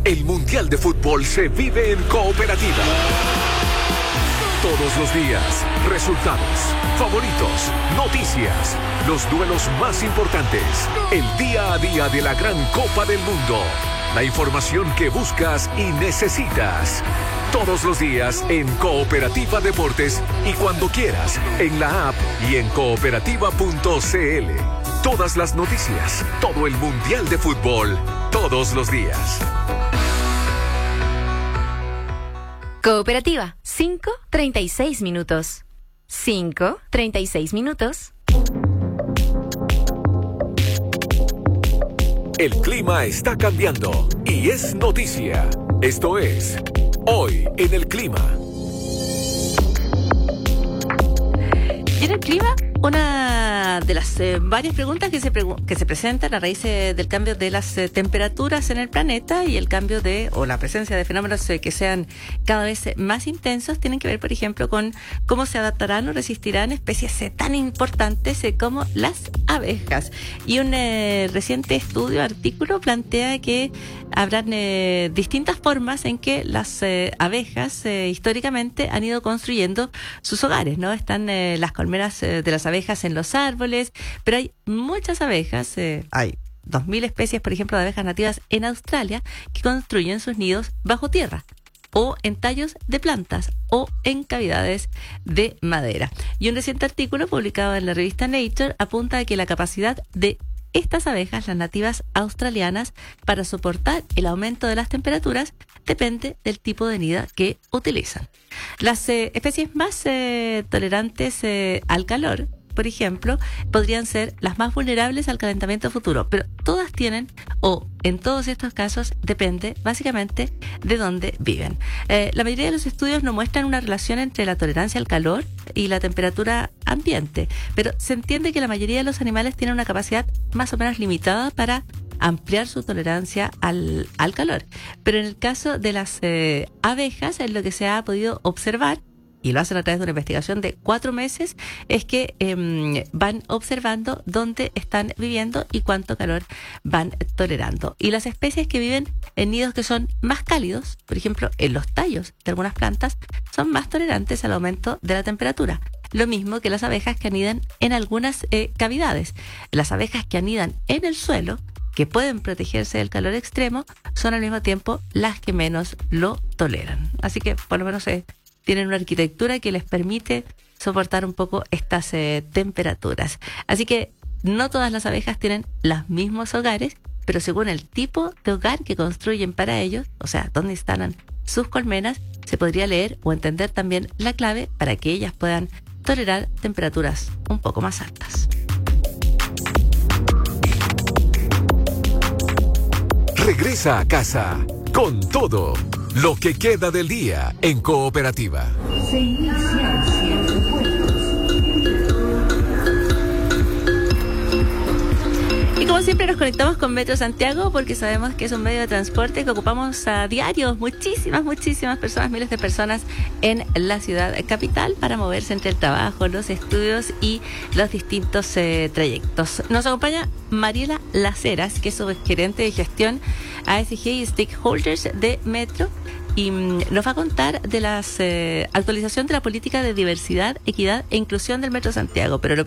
El Mundial de Fútbol se vive en Cooperativa. Todos los días, resultados, favoritos, noticias, los duelos más importantes, el día a día de la gran Copa del Mundo, la información que buscas y necesitas. Todos los días en Cooperativa Deportes y cuando quieras en la app y en cooperativa.cl. Todas las noticias, todo el Mundial de Fútbol, todos los días. Cooperativa, 5:36 minutos. 5:36 minutos. El clima está cambiando y es noticia. Esto es Hoy en el Clima. Y en el clima, una de las varias preguntas que se presentan a raíz del cambio de las temperaturas en el planeta y el cambio o la presencia de fenómenos que sean cada vez más intensos, tienen que ver, por ejemplo, con cómo se adaptarán o resistirán especies tan importantes como las abejas. Y un reciente artículo plantea que habrán distintas formas en que las abejas históricamente han ido construyendo sus hogares, ¿no? Están las colmenas de las abejas en los árboles, pero hay muchas abejas, hay 2.000 especies, por ejemplo, de abejas nativas en Australia que construyen sus nidos bajo tierra, o en tallos de plantas, o en cavidades de madera. Y un reciente artículo publicado en la revista Nature apunta a que la capacidad de estas abejas, las nativas australianas, para soportar el aumento de las temperaturas depende del tipo de nido que utilizan. Las especies más tolerantes al calor, por ejemplo, podrían ser las más vulnerables al calentamiento futuro, pero todas tienen, o en todos estos casos, depende básicamente de dónde viven. La mayoría de los estudios no muestran una relación entre la tolerancia al calor y la temperatura ambiente, pero se entiende que la mayoría de los animales tienen una capacidad más o menos limitada para ampliar su tolerancia al calor. Pero en el caso de las abejas, en lo que se ha podido observar, y lo hacen a través de una investigación de 4 meses, es que van observando dónde están viviendo y cuánto calor van tolerando. Y las especies que viven en nidos que son más cálidos, por ejemplo, en los tallos de algunas plantas, son más tolerantes al aumento de la temperatura. Lo mismo que las abejas que anidan en algunas cavidades. Las abejas que anidan en el suelo, que pueden protegerse del calor extremo, son al mismo tiempo las que menos lo toleran. Así que, por lo menos, tienen una arquitectura que les permite soportar un poco estas temperaturas. Así que no todas las abejas tienen los mismos hogares, pero según el tipo de hogar que construyen para ellos, o sea, dónde instalan sus colmenas, se podría leer o entender también la clave para que ellas puedan tolerar temperaturas un poco más altas. Regresa a casa con todo lo que queda del día en Cooperativa. Se inician 100 puestos. Y como siempre nos conectamos con Metro Santiago porque sabemos que es un medio de transporte que ocupamos a diario muchísimas personas, miles de personas en la ciudad capital para moverse entre el trabajo, los estudios y los distintos trayectos. Nos acompaña Mariela Laceras, que es subgerente de gestión ASG y Stakeholders de Metro, y nos va a contar de la actualización de la política de diversidad, equidad e inclusión del Metro Santiago. Pero lo